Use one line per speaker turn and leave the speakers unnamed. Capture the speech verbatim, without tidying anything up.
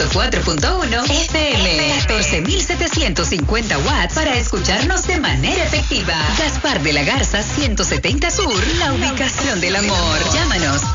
ciento cuatro punto uno F M, catorce mil setecientos cincuenta watts para escucharnos de manera efectiva. Gaspar de la Garza ciento setenta Sur, la ubicación del amor. Llámanos